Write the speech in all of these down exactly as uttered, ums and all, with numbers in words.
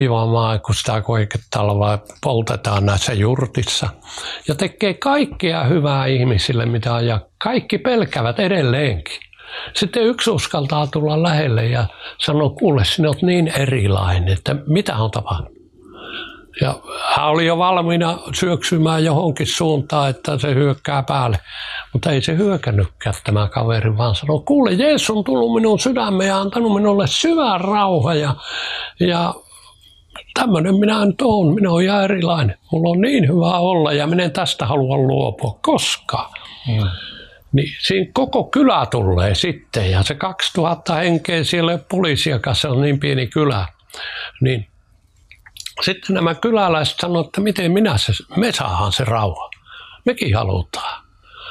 kuivamaan, kun sitä koiketalvaa poltetaan näissä jurtissa. Ja tekee kaikkea hyvää ihmisille, mitä on, ja kaikki pelkävät edelleenkin. Sitten yksi uskaltaa tulla lähelle ja sanoo, kuule, sinä olet niin erilainen, että mitä on tapahtunut. Ja hän oli jo valmiina syöksymään johonkin suuntaan, että se hyökkää päälle. Mutta ei se hyökännytkään tämä kaveri, vaan sanoi, kuule, Jeesus on tullut minun sydämeen ja antanut minulle syvän rauha. Ja, ja tämmöinen minä nyt olen, minä olen ihan erilainen. Mulla on niin hyvä olla ja minä en tästä halua luopua koskaan. Mm. Niin siinä koko kylä tulee sitten ja se kaksituhatta henkeä siellä poliisiakaan, se on niin pieni kylä. Niin sitten nämä kyläläiset sanoivat, että miten minä se, me saadaan se rauha. Mekin halutaan.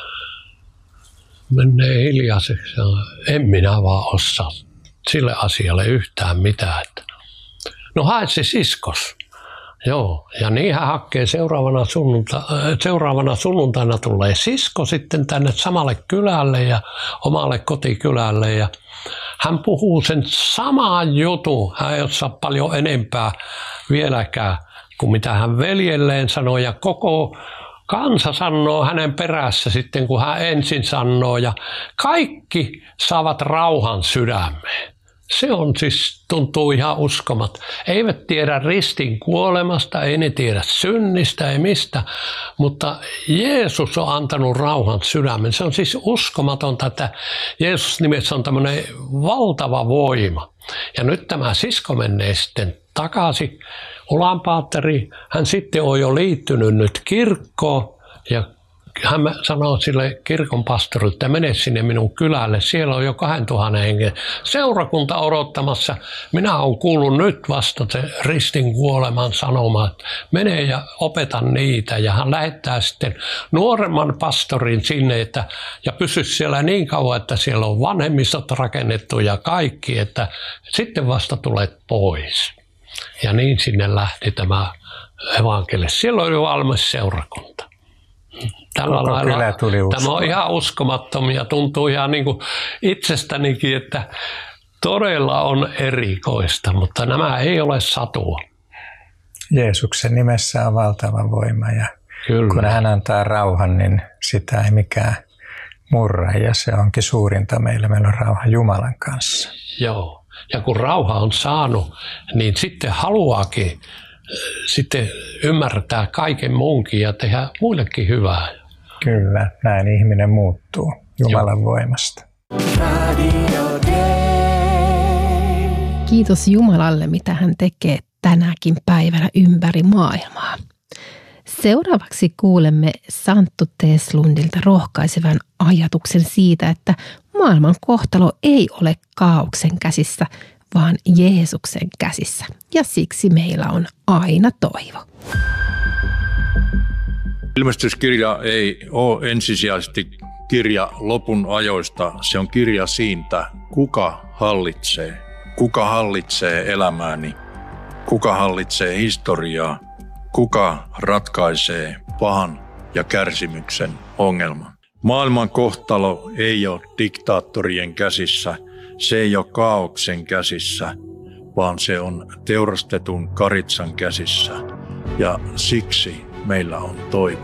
Menee hiljaiseksi. En minä vaan osaa sille asialle yhtään mitään. No hae se siskos. Joo, ja niin hän hakee seuraavana, sunnunta, seuraavana sunnuntaina tulee sisko sitten tänne samalle kylälle ja omalle kotikylälle. Ja hän puhuu sen saman jutun, hän ei osaa paljon enempää vieläkään kuin mitä hän veljelleen sanoi. Ja koko kansa sanoo hänen perässä sitten, kun hän ensin sanoo. Ja kaikki saavat rauhan sydämeen. Se on siis, tuntuu ihan uskomat. Eivät tiedä ristin kuolemasta, ei ne tiedä synnistä, ei mistä, mutta Jeesus on antanut rauhan sydämen. Se on siis uskomatonta, että Jeesus nimessä on tämmöinen valtava voima. Ja nyt tämä sisko menee sitten takaisin. Ulaanpaatteri, hän sitten on jo liittynyt nyt kirkkoon ja hän sanoo sille kirkon pastorille, että mene sinne minun kylälle, siellä on jo kahdentuhannen hengen seurakunta odottamassa. Minä olen kuullut nyt vasta se ristin kuoleman sanoma, että mene ja opeta niitä. Ja hän lähettää sitten nuoremman pastorin sinne, että, ja pysy siellä niin kauan, että siellä on vanhemmistot rakennettu ja kaikki, että sitten vasta tulet pois. Ja niin sinne lähti tämä evankeli. Siellä oli jo valmis seurakunta. Tällä Koko lailla, tuli tämä on ihan uskomattomia ja tuntuu ihan niin kuin itsestänikin, että todella on erikoista, mutta nämä ei ole satua. Jeesuksen nimessä on valtava voima ja Kyllä. kun hän antaa rauhan, niin sitä ei mikään murra ja se onkin suurinta meillä. Meillä on rauha Jumalan kanssa. Joo, ja kun rauha on saanut, niin sitten haluaakin sitten ymmärtää kaiken muunkin ja tehdä muillekin hyvää. Kyllä, näin ihminen muuttuu Jumalan Joo. voimasta. Kiitos Jumalalle, mitä hän tekee tänäkin päivänä ympäri maailmaa. Seuraavaksi kuulemme Santtu Teslundilta rohkaisevan ajatuksen siitä, että maailman kohtalo ei ole kaaoksen käsissä, vaan Jeesuksen käsissä. Ja siksi meillä on aina toivo. Ilmestyskirja ei ole ensisijaisesti kirja lopun ajoista. Se on kirja siitä, kuka hallitsee. Kuka hallitsee elämääni. Kuka hallitsee historiaa. Kuka ratkaisee pahan ja kärsimyksen ongelman. Maailman kohtalo ei ole diktaattorien käsissä. Se ei ole kaaoksen käsissä, vaan se on teurastetun karitsan käsissä. Ja siksi meillä on toivo.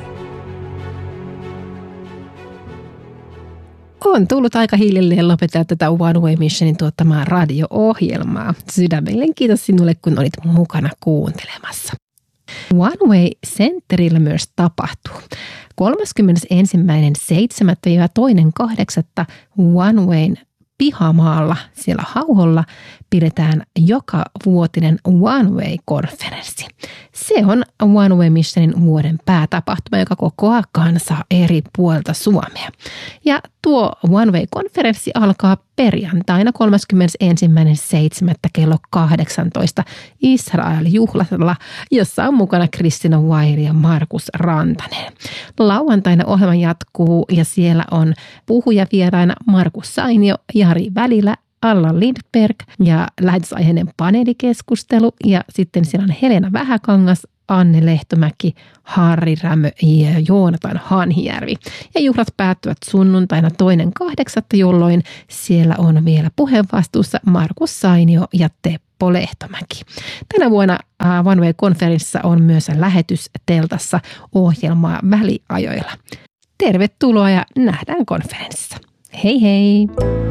On tullut aika hiljalleen lopettaa tätä One Way Missionin tuottamaa radio-ohjelmaa. Sydämellinen kiitos sinulle, kun olit mukana kuuntelemassa. One Way Centerillä myös tapahtuu. kolmaskymmenesensimmäinen seitsemättä ja toinen kahdeksatta One Wayn pihamaalla siellä Hauholla pidetään joka vuotinen One Way-konferenssi. Se on One Way Missionin vuoden päätapahtuma, joka kokoaa kansaa eri puolta Suomea. Ja tuo One Way-konferenssi alkaa perjantaina kolmaskymmenesensimmäinen seitsemättä kello kahdeksantoista Israel-juhlalla, jossa on mukana Kristina Weir ja Markus Rantanen. Lauantaina ohjelma jatkuu ja siellä on puhujavieraina Markus Sainio, Jari Välilä, Alla Lindberg ja lähetysaiheinen paneelikeskustelu ja sitten siellä on Helena Vähäkangas, Anne Lehtomäki, Harri Rämö ja Joonatan Hanhijärvi. Ja juhlat päättyvät sunnuntaina toinen kahdeksatta, jolloin siellä on vielä puheenvastuussa Markus Sainio ja Teppo Seppo Lehtomäki. Tänä vuonna One Way-konferenssissa on myös lähetys teltassa ohjelmaa väliajoilla. Tervetuloa ja nähdään konferenssissa. Hei hei!